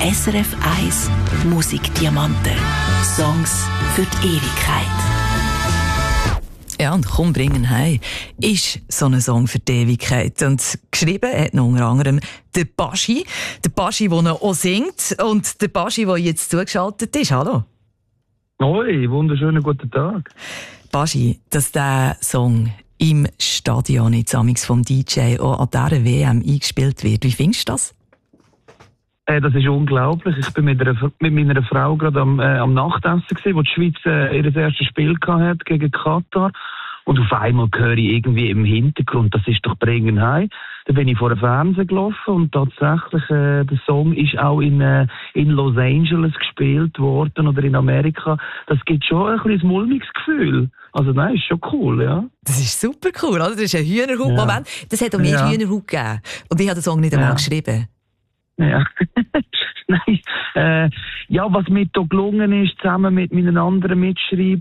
SRF 1 Musikdiamanten. Songs für die Ewigkeit. Ja, und «Komm, bringen heim» ist so ein Song für die Ewigkeit. Und geschrieben hat noch unter anderem der Baschi. Der Baschi, der noch auch singt. Und der Baschi, der jetzt zugeschaltet ist. Hallo. Hoi, wunderschönen guten Tag. Baschi, dass dieser Song im Stadion jetzt amigs vom DJ auch an dieser WM eingespielt wird. Wie findest du das? Das ist unglaublich. Ich bin mit meiner Frau gerade am Nachtessen gewesen, wo die Schweiz ihr erstes Spiel hatte gegen Katar. Und auf einmal höre ich irgendwie im Hintergrund, das ist doch «Bringen heim». Da bin ich vor dem Fernsehen gelaufen und tatsächlich, der Song ist auch in Los Angeles gespielt worden oder in Amerika. Das gibt schon ein kleines mulmiges Gefühl. Also nein, ist schon cool, ja. Das ist super cool, oder? Das ist ein Hühnerhaut-Moment. Ja. Das hat auch mir Hühnerhaut gegeben. Und ich habe den Song nicht einmal geschrieben. Ja. Nein. Ja, was mir hier gelungen ist, zusammen mit meinen anderen Mitschreibern,